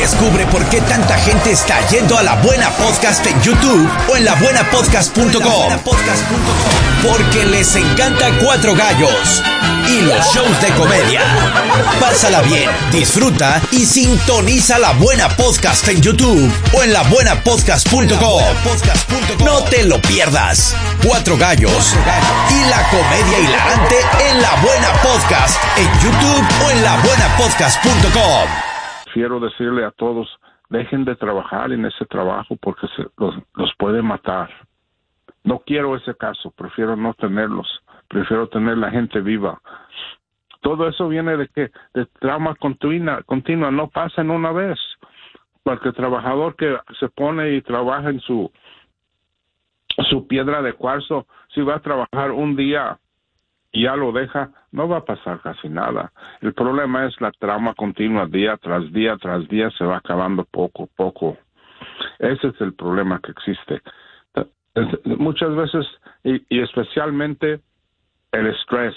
Descubre por qué tanta gente está yendo a La Buena Podcast en YouTube o en labuenapodcast.com. Porque les encanta Cuatro Gallos y los shows de comedia. Pásala bien, disfruta y sintoniza La Buena Podcast en YouTube o en labuenapodcast.com. No te lo pierdas. Cuatro Gallos y la comedia hilarante en La Buena Podcast en YouTube o en labuenapodcast.com. Quiero decirle a todos, dejen de trabajar en ese trabajo porque los puede matar. No quiero ese caso, prefiero no tenerlos, prefiero tener la gente viva. Todo eso viene de trauma continua, no pasa en una vez. Porque el trabajador que se pone y trabaja en su piedra de cuarzo, si va a trabajar un día y ya lo deja, no va a pasar casi nada. El problema es la trauma continua, día tras día tras día, se va acabando poco a poco. Ese es el problema que existe. Muchas veces, y especialmente el estrés.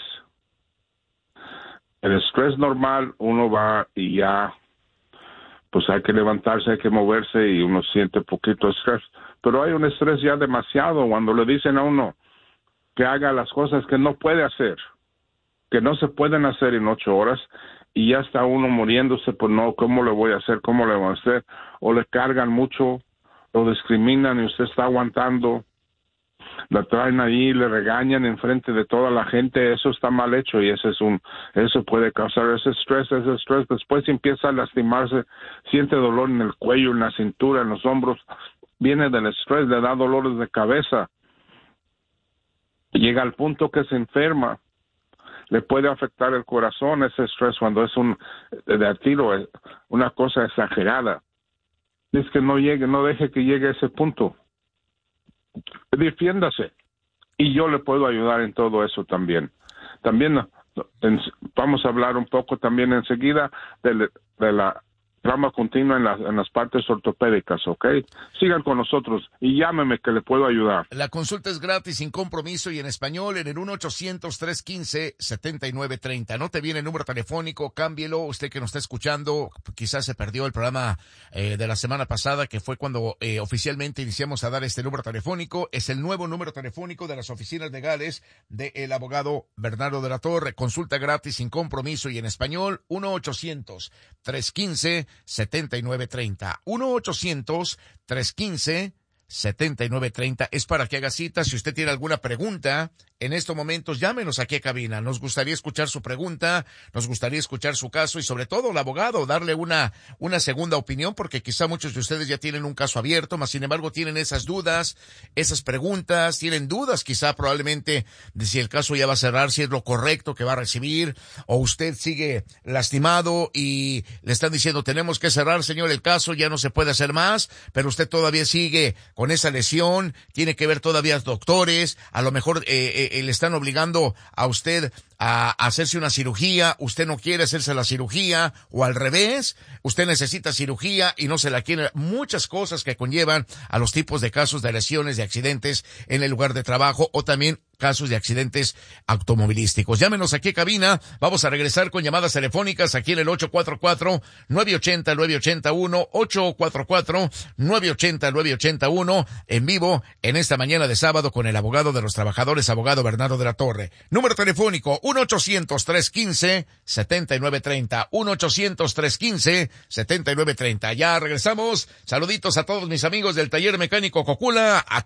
El estrés normal, uno va y ya, pues hay que levantarse, hay que moverse y uno siente poquito estrés. Pero hay un estrés ya demasiado cuando le dicen a uno que haga las cosas que no puede hacer, que no se pueden hacer en 8 horas, y ya está uno muriéndose, pues no, ¿cómo le voy a hacer? ¿Cómo le voy a hacer? O le cargan mucho, lo discriminan y usted está aguantando, la traen ahí, le regañan enfrente de toda la gente, eso está mal hecho y eso puede causar ese estrés, después empieza a lastimarse, siente dolor en el cuello, en la cintura, en los hombros, viene del estrés, le da dolores de cabeza, llega al punto que se enferma, le puede afectar el corazón ese estrés cuando es de tiro, una cosa exagerada. Es que no deje que llegue a ese punto. Defiéndase. Y yo le puedo ayudar en todo eso también. También vamos a hablar un poco también enseguida de la trauma continua en las partes ortopédicas, ¿ok? Sigan con nosotros y llámeme que le puedo ayudar. La consulta es gratis, sin compromiso y en español en el 1-800-315-7930. Anote bien el número telefónico, cámbielo. Usted que nos está escuchando, quizás se perdió el programa de la semana pasada, que fue cuando oficialmente iniciamos a dar este número telefónico. Es el nuevo número telefónico de las oficinas legales del abogado Bernardo de la Torre. Consulta gratis, sin compromiso y en español, 1-800-315-7930. 1-800-315-7930 es para que haga cita. Si usted tiene alguna pregunta en estos momentos, llámenos aquí a cabina. Nos gustaría escuchar su pregunta, nos gustaría escuchar su caso y sobre todo el abogado, darle una segunda opinión, porque quizá muchos de ustedes ya tienen un caso abierto, mas sin embargo tienen esas dudas, esas preguntas, tienen dudas quizá probablemente de si el caso ya va a cerrar, si es lo correcto que va a recibir, o usted sigue lastimado y le están diciendo tenemos que cerrar, señor, el caso ya no se puede hacer más, pero usted todavía sigue con esa lesión, tiene que ver todavía doctores, a lo mejor le están obligando a usted a hacerse una cirugía, usted no quiere hacerse la cirugía, o al revés, usted necesita cirugía y no se la quiere. Muchas cosas que conllevan a los tipos de casos de lesiones, de accidentes en el lugar de trabajo, o también casos de accidentes automovilísticos. Llámenos aquí a cabina, vamos a regresar con llamadas telefónicas aquí en el 844-980-9881, 844-980-9881, en vivo en esta mañana de sábado con el abogado de los trabajadores, abogado Bernardo de la Torre. Número telefónico 1-800-315-7930, 1-800-315-7930. Ya regresamos. Saluditos a todos mis amigos del Taller Mecánico Cocula, a